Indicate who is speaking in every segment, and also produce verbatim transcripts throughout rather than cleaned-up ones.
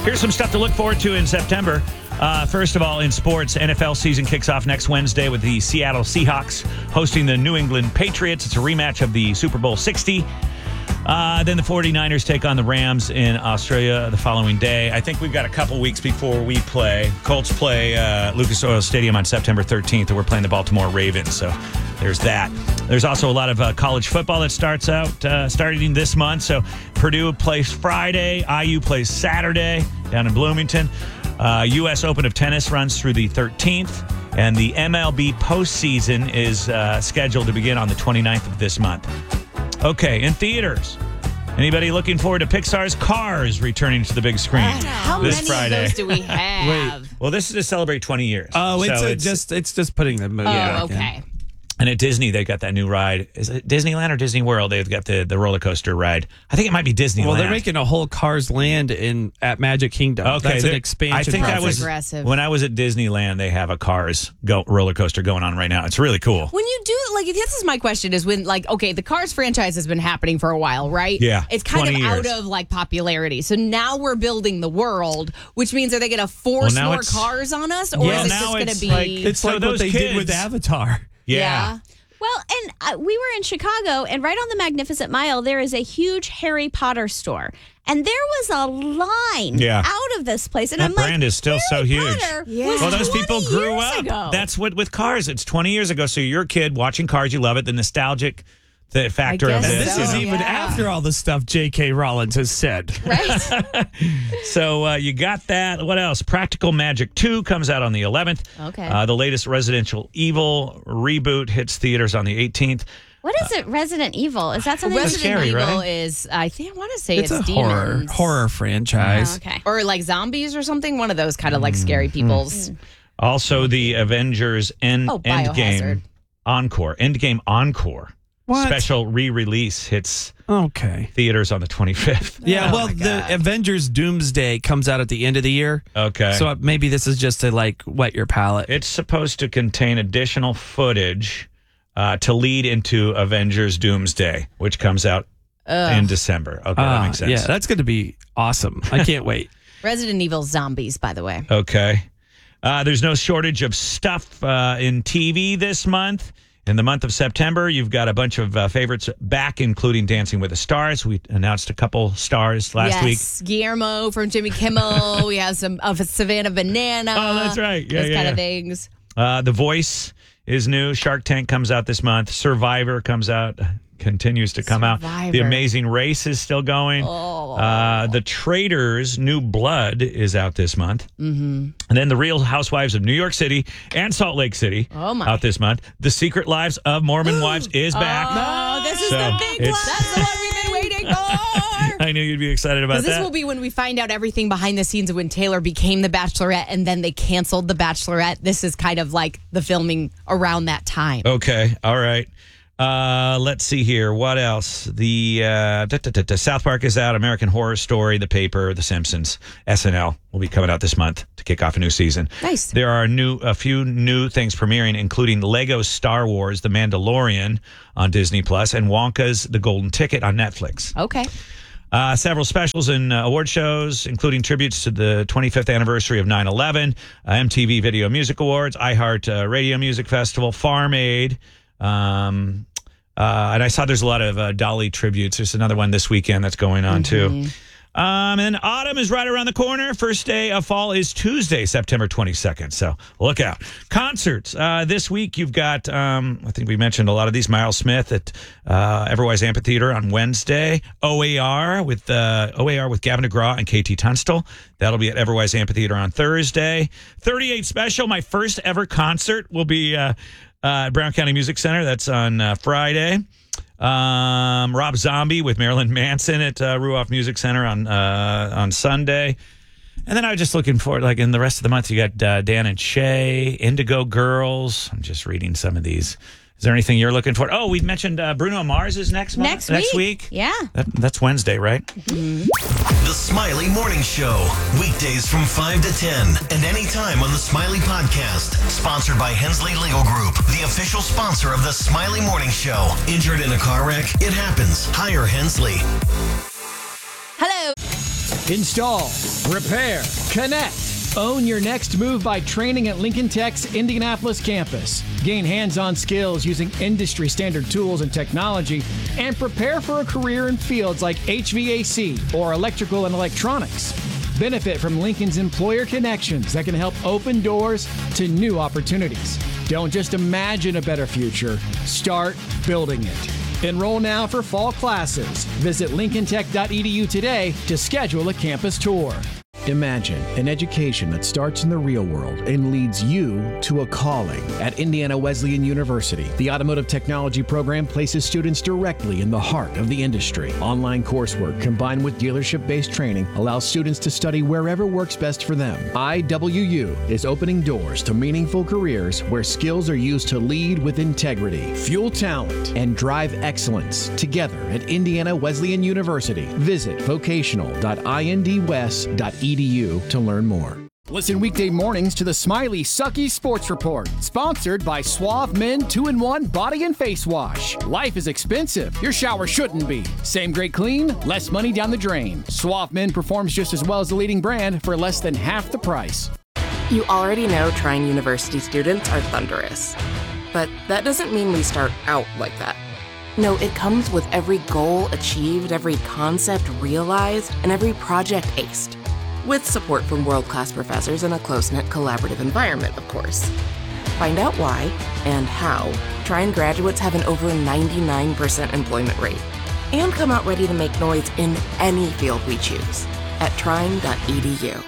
Speaker 1: Here's some stuff to look forward to in September. Uh, first of all, in sports, N F L season kicks off next Wednesday with the Seattle Seahawks hosting the New England Patriots. It's a rematch of the Super Bowl sixty. Uh, then the 49ers take on the Rams in Australia the following day. I think we've got a couple weeks before we play. Colts play uh, Lucas Oil Stadium on September thirteenth, and we're playing the Baltimore Ravens. So there's that. There's also a lot of uh, college football that starts out uh, starting this month. So Purdue plays Friday. I U plays Saturday down in Bloomington. Uh, U S Open of Tennis runs through the thirteenth. And the M L B postseason is uh, scheduled to begin on the twenty-ninth of this month. Okay, in theaters. Anybody looking forward to Pixar's Cars returning to the big screen
Speaker 2: How
Speaker 1: this
Speaker 2: many
Speaker 1: Friday?
Speaker 2: of those do we have?
Speaker 3: Wait.
Speaker 1: Well, this is to celebrate twenty years.
Speaker 3: Oh, it's,
Speaker 1: So
Speaker 3: a, just it's just putting the movie.
Speaker 2: Oh,
Speaker 3: back
Speaker 2: okay.
Speaker 3: in.
Speaker 1: And at Disney, they've got that new ride. Is it Disneyland or Disney World? They've got the, the roller coaster ride. I think it might be Disneyland.
Speaker 3: Well, they're making a whole Cars Land in at Magic Kingdom.
Speaker 1: Okay,
Speaker 3: That's an
Speaker 1: there-
Speaker 3: expansion.
Speaker 1: I think
Speaker 3: project.
Speaker 1: I was
Speaker 2: aggressive.
Speaker 1: when I was at Disneyland. They have a Cars go roller coaster going on right now. It's really cool.
Speaker 2: When you do, like, this is my question is when, like, okay, the Cars franchise has been happening for a while, right?
Speaker 1: Yeah,
Speaker 2: It's kind of
Speaker 1: twenty
Speaker 2: out
Speaker 1: years.
Speaker 2: of, like, popularity. So now we're building the world, which means are they going to force
Speaker 1: Well, now
Speaker 2: more
Speaker 1: it's-
Speaker 2: cars on us? Or
Speaker 1: Yeah,
Speaker 2: is it
Speaker 1: now
Speaker 2: just going
Speaker 1: it's
Speaker 2: to be.
Speaker 1: like-
Speaker 3: It's
Speaker 1: So
Speaker 3: like
Speaker 1: those
Speaker 3: what they did with
Speaker 1: kids-
Speaker 3: Avatar.
Speaker 1: Yeah.
Speaker 4: Well, and uh, we were in Chicago, and right on the Magnificent Mile, there is a huge Harry Potter store. And there was a line
Speaker 1: Yeah.
Speaker 4: out of this place. And
Speaker 1: That
Speaker 4: I'm like,
Speaker 1: brand is still so
Speaker 4: Harry
Speaker 1: huge.
Speaker 4: Potter
Speaker 2: Yeah.
Speaker 4: was
Speaker 1: Well, those
Speaker 4: twenty
Speaker 1: people grew
Speaker 4: years
Speaker 1: up.
Speaker 4: ago.
Speaker 1: That's what with Cars. It's twenty years ago. So you're a kid watching Cars. You love it. The nostalgic the factor of
Speaker 2: guess
Speaker 3: And
Speaker 1: it.
Speaker 3: this
Speaker 2: so,
Speaker 3: is
Speaker 1: you know.
Speaker 3: even
Speaker 2: yeah.
Speaker 3: after all the stuff J K. Rollins has said.
Speaker 4: right?
Speaker 1: So uh, you got that. What else? Practical Magic two comes out on the eleventh.
Speaker 2: Okay.
Speaker 1: Uh, the latest Residential Evil reboot hits theaters on the eighteenth.
Speaker 4: What is it, Resident Evil? Is that something?
Speaker 2: Resident
Speaker 1: scary,
Speaker 2: Evil
Speaker 1: right?
Speaker 2: is, I think, I want to say
Speaker 3: It's,
Speaker 2: it's,
Speaker 3: a horror
Speaker 2: demons.
Speaker 3: horror franchise.
Speaker 4: Oh, okay.
Speaker 2: Or like zombies or something. One of those kind of like scary people's.
Speaker 1: Also, the Avengers End
Speaker 2: Oh,
Speaker 1: Endgame
Speaker 2: Biohazard.
Speaker 1: Encore. Endgame Encore.
Speaker 3: What?
Speaker 1: Special re-release hits
Speaker 3: Okay.
Speaker 1: theaters on the twenty-fifth.
Speaker 3: Yeah,
Speaker 2: Oh
Speaker 3: well,
Speaker 2: my
Speaker 3: the
Speaker 2: God.
Speaker 3: Avengers Doomsday comes out at the end of the year.
Speaker 1: Okay.
Speaker 3: So maybe this is just to like wet your palate.
Speaker 1: It's supposed to contain additional footage uh, to lead into Avengers Doomsday, which comes out in December. Okay, that
Speaker 3: Ah,
Speaker 1: makes sense.
Speaker 3: Yeah, that's going to be awesome. I can't wait.
Speaker 2: Resident Evil zombies, by the way.
Speaker 1: Okay. Uh, there's no shortage of stuff uh, in T V this month. In the month of September, you've got a bunch of uh, favorites back, including Dancing with the Stars. We announced a couple stars last week.
Speaker 2: yes, Guillermo from Jimmy Kimmel. We have some of Savannah Banana.
Speaker 1: Oh, that's right. Yeah,
Speaker 2: those
Speaker 1: yeah,
Speaker 2: kind
Speaker 1: yeah.
Speaker 2: of things.
Speaker 1: Uh, the Voice is new. Shark Tank comes out this month. Survivor comes out, continues to come out.
Speaker 2: Survivor.
Speaker 1: The Amazing Race is still going.
Speaker 2: Oh.
Speaker 1: Uh, the Traitors, New Blood is out this month. Mm-hmm. And then The Real Housewives of New York City and Salt Lake City
Speaker 2: Oh, my.
Speaker 1: out this month. The Secret Lives of Mormon Wives is back.
Speaker 2: Oh, this is
Speaker 1: So,
Speaker 2: the big one.
Speaker 1: it's-
Speaker 2: That's the one we've been waiting for.
Speaker 1: I knew you'd be excited about
Speaker 2: Because this
Speaker 1: that.
Speaker 2: will be when we find out everything behind the scenes of when Taylor became the Bachelorette and then they canceled the Bachelorette. This is kind of like the filming around that time.
Speaker 1: Okay. All right. Uh, let's see here. What else? The uh, da, da, da, da. South Park is out. American Horror Story, The Paper, The Simpsons, S N L will be coming out this month to kick off a new season.
Speaker 2: Nice.
Speaker 1: There are new a few new things premiering, including Lego Star Wars: The Mandalorian on Disney Plus and Wonka's The Golden Ticket on Netflix.
Speaker 2: Okay.
Speaker 1: Uh, several specials and uh, award shows, including tributes to the twenty-fifth anniversary of nine eleven, uh, M T V Video Music Awards, iHeart uh, Radio Music Festival, Farm Aid. Um, uh, and I saw there's a lot of uh, Dolly tributes. There's another one this weekend that's going on, too. Um, and autumn is right around the corner. First day of fall is Tuesday, September twenty-second. So look out. Concerts. Uh, this week, you've got, um, I think we mentioned a lot of these. Miles Smith at uh, Everwise Amphitheater on Wednesday. O A R with uh, O A R with Gavin DeGraw and K T Tunstall. That'll be at Everwise Amphitheater on Thursday. thirty-eight Special, my first ever concert, will be uh, uh, at Brown County Music Center. That's on uh, Friday. Um, Rob Zombie with Marilyn Manson at uh, Ruoff Music Center on uh, on Sunday. And then I was just looking forward, like in the rest of the month, you got uh, Dan and Shay, Indigo Girls. I'm just reading some of these. Is there anything you're looking for? Oh, we mentioned uh, Bruno Mars is next month.
Speaker 4: Next
Speaker 1: Next
Speaker 4: week.
Speaker 1: week.
Speaker 4: Yeah.
Speaker 1: That, that's Wednesday, right?
Speaker 5: The Smiley Morning Show, weekdays from five to ten, and anytime on the Smiley Podcast. Sponsored by Hensley Legal Group, the official sponsor of the Smiley Morning Show. Injured in a car wreck? It happens. Hire Hensley.
Speaker 2: Hello.
Speaker 6: Install, repair, connect. Own your next move by training at Lincoln Tech's Indianapolis campus. Gain hands-on skills using industry-standard tools and technology, and prepare for a career in fields like H V A C or electrical and electronics. Benefit from Lincoln's employer connections that can help open doors to new opportunities. Don't just imagine a better future, start building it. Enroll now for fall classes. Visit lincoln tech dot e d u today to schedule a campus tour. Imagine an education that starts in the real world and leads you to a calling. At Indiana Wesleyan University, the Automotive Technology program places students directly in the heart of the industry. Online coursework combined with dealership-based training allows students to study wherever works best for them. I W U is opening doors to meaningful careers where skills are used to lead with integrity, fuel talent, and drive excellence together at Indiana Wesleyan University. Visit vocational dot indwes dot e d u to learn more. Listen weekday mornings to the Smiley Sucky Sports Report, sponsored by Suave Men two in one Body and Face Wash. Life is expensive. Your shower shouldn't be. Same great clean, less money down the drain. Suave Men performs just as well as the leading brand for less than half the price.
Speaker 7: You already know Trine University students are thunderous. But that doesn't mean we start out like that. No, it comes with every goal achieved, every concept realized, and every project aced. With support from world-class professors in a close-knit collaborative environment, of course. Find out why and how Trine graduates have an over ninety-nine percent employment rate and come out ready to make noise in any field we choose at trine dot e d u.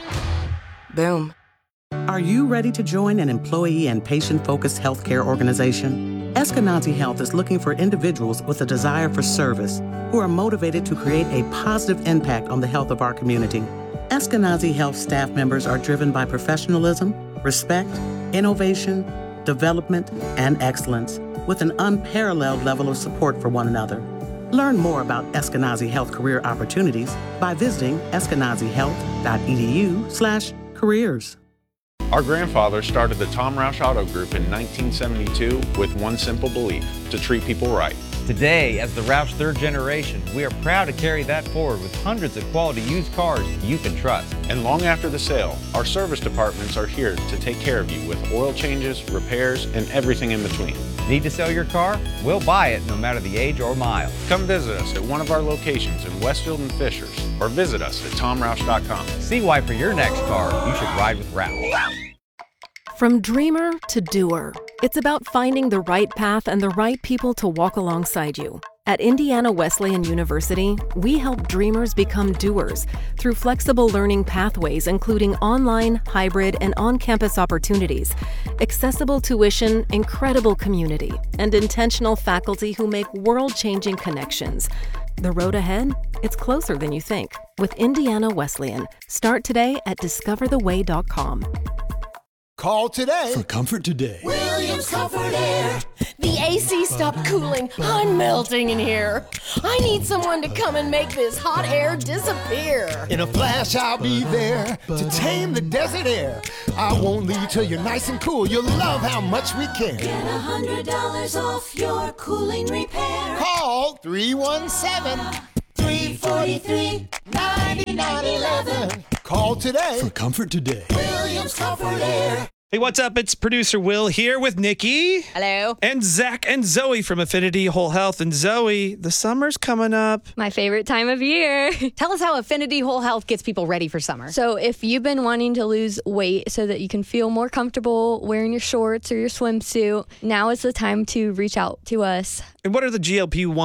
Speaker 7: Boom.
Speaker 8: Are you ready to join an employee and patient-focused healthcare organization? Eskenazi Health is looking for individuals with a desire for service who are motivated to create a positive impact on the health of our community. Eskenazi Health staff members are driven by professionalism, respect, innovation, development, and excellence, with an unparalleled level of support for one another. Learn more about Eskenazi Health career opportunities by visiting eskenazi health dot e d u slash careers.
Speaker 9: Our grandfather started the Tom Roush Auto Group in nineteen seventy-two with one simple belief: to treat people right.
Speaker 10: Today, as the Roush third generation, we are proud to carry that forward with hundreds of quality used cars you can trust.
Speaker 9: And long after the sale, our service departments are here to take care of you with oil changes, repairs, and everything in between.
Speaker 10: Need to sell your car? We'll buy it no matter the age or mile.
Speaker 9: Come visit us at one of our locations in Westfield and Fishers, or visit us at tom roush dot com.
Speaker 10: See why for your next car, you should ride with Roush.
Speaker 11: From dreamer to doer, it's about finding the right path and the right people to walk alongside you. At Indiana Wesleyan University, we help dreamers become doers through flexible learning pathways, including online, hybrid, and on-campus opportunities, accessible tuition, incredible community, and intentional faculty who make world-changing connections. The road ahead? It's closer than you think. With Indiana Wesleyan. Start today at discover the way dot com.
Speaker 12: Call today
Speaker 13: for Comfort Today.
Speaker 14: Williams Comfort Air. The A C stopped cooling. I'm melting in here. I need someone to come and make this hot air disappear.
Speaker 12: In a flash, I'll be there to tame the desert air. I won't leave till you're nice and cool. You'll love how much we care.
Speaker 14: Get one hundred dollars off your cooling repair.
Speaker 12: Call three one seven,
Speaker 14: three four three, nine nine one one.
Speaker 12: Call today
Speaker 13: for Comfort Today.
Speaker 14: Williams Comfort Air.
Speaker 3: Hey, what's up? It's producer Will here with Nikki.
Speaker 2: Hello.
Speaker 3: And Zach and Zoe from Affinity Whole Health. And Zoe, the summer's coming up.
Speaker 15: My favorite time of year.
Speaker 2: Tell us how Affinity Whole Health gets people ready for summer.
Speaker 15: So if you've been wanting to lose weight so that you can feel more comfortable wearing your shorts or your swimsuit, now is the time to reach out to us.
Speaker 3: And what are the G L P one